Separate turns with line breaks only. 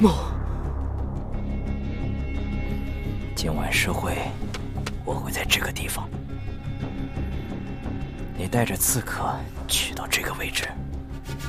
今晚诗会，我会在这个地方。你带着刺客去到这个位置。